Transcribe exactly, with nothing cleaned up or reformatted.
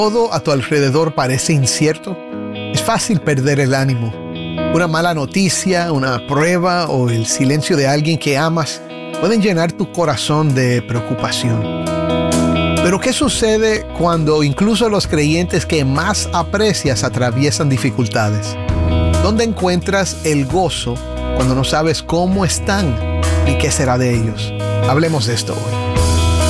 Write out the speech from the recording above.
todo a tu alrededor parece incierto, es fácil perder el ánimo. Una mala noticia, una prueba o el silencio de alguien que amas pueden llenar tu corazón de preocupación. Pero ¿qué sucede cuando incluso los creyentes que más aprecias atraviesan dificultades? ¿Dónde encuentras el gozo cuando no sabes cómo están y qué será de ellos? Hablemos de esto hoy.